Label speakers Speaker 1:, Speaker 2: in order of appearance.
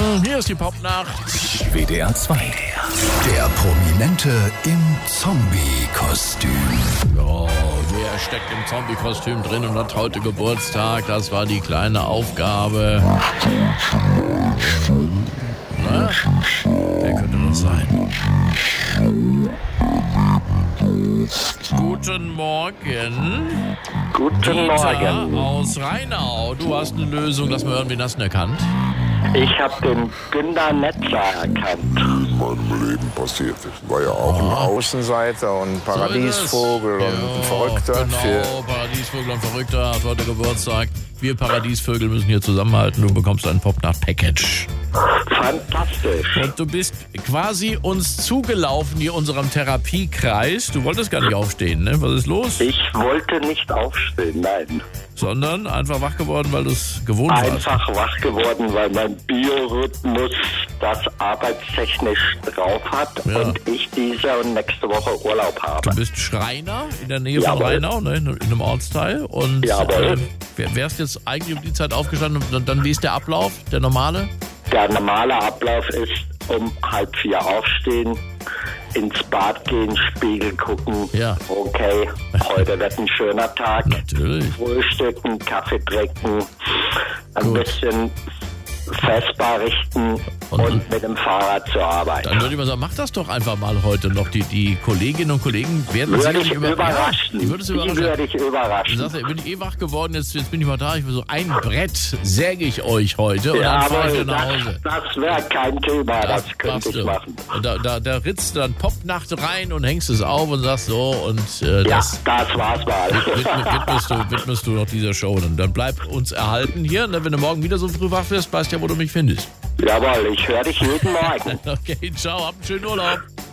Speaker 1: Hier ist die Popnacht.
Speaker 2: WDR 2. Der Prominente im Zombie-Kostüm.
Speaker 1: Ja, wer steckt im Zombie-Kostüm drin und hat heute Geburtstag? Das war die kleine Aufgabe. Na, wer könnte das sein? Guten Morgen.
Speaker 3: Guten
Speaker 1: Dieter
Speaker 3: Morgen.
Speaker 1: aus Rheinau. Du hast eine Lösung. Lass mal hören, wen hast du denn erkannt?
Speaker 3: Ich habe den Günter Netzler erkannt.
Speaker 4: In meinem Leben passiert. Ich war ja auch ein Außenseiter und Paradiesvogel
Speaker 1: So ist es.
Speaker 4: und ein Verrückter.
Speaker 1: Genau, Paradiesvogel und Verrückter hat heute Geburtstag. Wir Paradiesvögel müssen hier zusammenhalten. Du bekommst ein Popnacht-Package.
Speaker 3: Fantastisch.
Speaker 1: Und du bist quasi uns zugelaufen hier unserem Therapiekreis. Du wolltest gar nicht aufstehen, ne? Was ist los?
Speaker 3: Ich wollte nicht aufstehen, nein.
Speaker 1: Sondern einfach wach geworden, weil du es gewohnt warst.
Speaker 3: Einfach wach geworden, weil mein Biorhythmus das arbeitstechnisch drauf hat
Speaker 1: Ja.
Speaker 3: und ich diese und nächste Woche Urlaub habe.
Speaker 1: Du bist Schreiner in der Nähe von
Speaker 3: Jawohl.
Speaker 1: Rheinau, ne? In einem Ortsteil. Und
Speaker 3: Jawohl.
Speaker 1: wärst jetzt eigentlich um die Zeit aufgestanden und dann wie ist der Ablauf, der normale?
Speaker 3: Der normale Ablauf ist um 3:30 aufstehen, ins Bad gehen, Spiegel gucken.
Speaker 1: Ja.
Speaker 3: Okay, heute wird ein schöner Tag.
Speaker 1: Natürlich.
Speaker 3: Frühstücken, Kaffee trinken, ein
Speaker 1: Gut.
Speaker 3: bisschen Vespa richten
Speaker 1: Und-
Speaker 3: und mit dem Fahrrad zur Arbeit.
Speaker 1: Dann würde ich mal sagen, mach das doch einfach mal heute noch. Die Kolleginnen und Kollegen werden
Speaker 3: Würde
Speaker 1: sicherlich
Speaker 3: ich überraschen.
Speaker 1: Ja, die würdest du
Speaker 3: Die
Speaker 1: überraschen.
Speaker 3: würde ich
Speaker 1: Du
Speaker 3: überraschen.
Speaker 1: sagst, ja, bin ich eh wach geworden, jetzt bin ich mal da. Ich will so ein Brett säge ich euch heute und dann fahre ich wieder nach Hause.
Speaker 3: das wäre kein Thema, das könnte
Speaker 1: machst
Speaker 3: ich
Speaker 1: du.
Speaker 3: machen.
Speaker 1: Und da ritzt du dann Popnacht rein und hängst es auf und sagst so und
Speaker 3: Ja,
Speaker 1: das
Speaker 3: das war's mal.
Speaker 1: widmest du noch dieser Show. Und dann bleib uns erhalten hier. Und wenn du morgen wieder so früh wach wirst, weißt du ja, wo du mich findest.
Speaker 3: Jawohl, ich höre dich jeden Morgen.
Speaker 1: Okay, ciao, hab einen schönen Urlaub.